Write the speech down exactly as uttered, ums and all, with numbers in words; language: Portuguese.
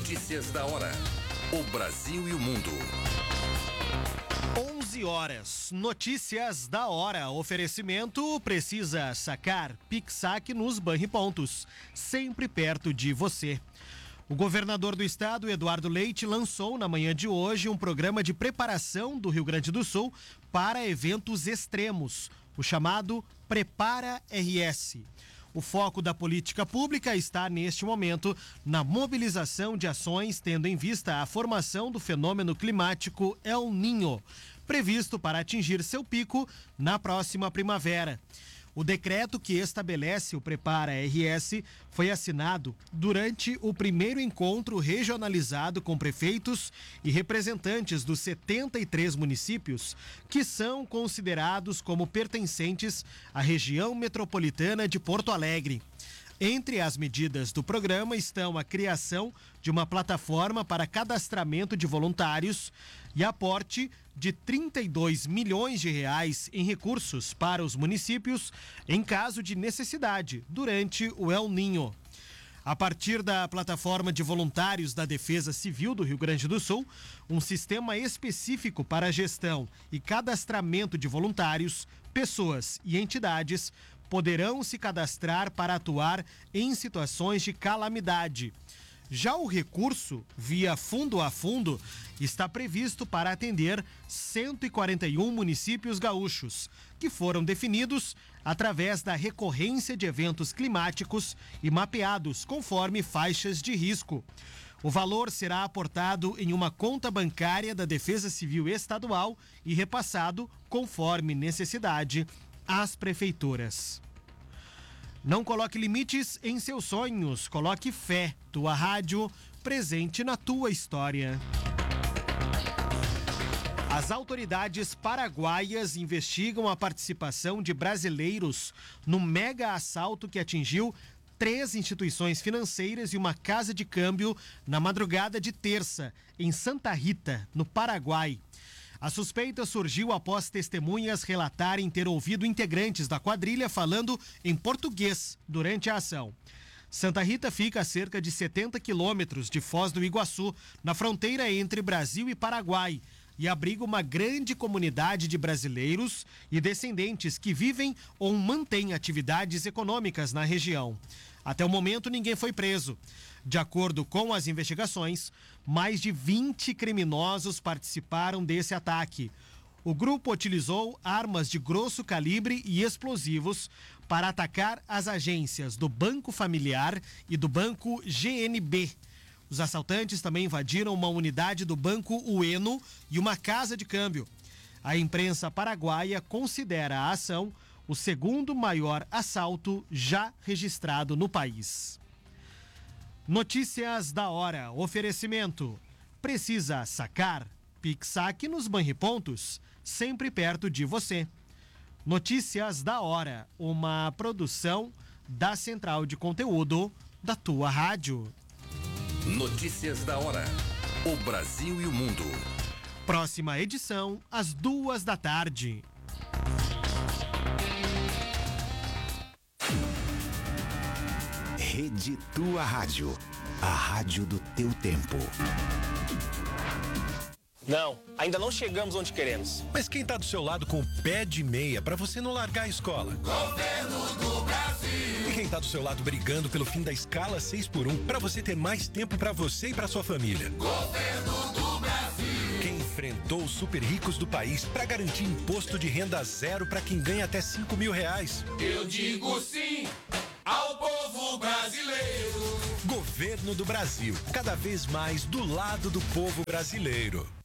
Notícias da hora. O Brasil e o mundo. onze horas. Notícias da hora. Oferecimento precisa sacar Pix-Saque nos Banripontos. Sempre perto de você. O governador do estado, Eduardo Leite, lançou na manhã de hoje um programa de preparação do Rio Grande do Sul para eventos extremos, o chamado Prepara R S. O foco da política pública está, neste momento, na mobilização de ações, tendo em vista a formação do fenômeno climático El Niño, previsto para atingir seu pico na próxima primavera. O decreto que estabelece o Prepara R S foi assinado durante o primeiro encontro regionalizado com prefeitos e representantes dos setenta e três municípios que são considerados como pertencentes à região metropolitana de Porto Alegre. Entre as medidas do programa estão a criação de uma plataforma para cadastramento de voluntários e aporte de trinta e dois milhões de reais em recursos para os municípios em caso de necessidade durante o El Niño. A partir da plataforma de voluntários da Defesa Civil do Rio Grande do Sul, um sistema específico para a gestão e cadastramento de voluntários, pessoas e entidades poderão se cadastrar para atuar em situações de calamidade. Já o recurso, via Fundo a Fundo, está previsto para atender cento e quarenta e um municípios gaúchos, que foram definidos através da recorrência de eventos climáticos e mapeados conforme faixas de risco. O valor será aportado em uma conta bancária da Defesa Civil Estadual e repassado, conforme necessidade, às prefeituras. Não coloque limites em seus sonhos, coloque fé. Tua rádio, presente na tua história. As autoridades paraguaias investigam a participação de brasileiros no mega assalto que atingiu três instituições financeiras e uma casa de câmbio na madrugada de terça, em Santa Rita, no Paraguai. A suspeita surgiu após testemunhas relatarem ter ouvido integrantes da quadrilha falando em português durante a ação. Santa Rita fica a cerca de setenta quilômetros de Foz do Iguaçu, na fronteira entre Brasil e Paraguai, e abriga uma grande comunidade de brasileiros e descendentes que vivem ou mantêm atividades econômicas na região. Até o momento, ninguém foi preso. De acordo com as investigações, mais de vinte criminosos participaram desse ataque. O grupo utilizou armas de grosso calibre e explosivos para atacar as agências do Banco Familiar e do Banco G N B. Os assaltantes também invadiram uma unidade do Banco Ueno e uma casa de câmbio. A imprensa paraguaia considera a ação o segundo maior assalto já registrado no país. Notícias da hora. Oferecimento. Precisa sacar? Pix-Saque nos Banripontos, sempre perto de você. Notícias da hora. Uma produção da Central de Conteúdo da tua rádio. Notícias da hora. O Brasil e o mundo. Próxima edição, às duas da tarde. Rede Tua Rádio. A rádio do teu tempo. Não, ainda não chegamos onde queremos. Mas quem tá do seu lado com o pé de meia pra você não largar a escola? Governo do Brasil. E quem tá do seu lado brigando pelo fim da escala seis por um pra você ter mais tempo pra você e pra sua família? Governo do Brasil. Quem enfrentou os super ricos do país pra garantir imposto de renda zero pra quem ganha até cinco mil reais? Eu digo sim ao povo brasileiro. Governo do Brasil, cada vez mais do lado do povo brasileiro.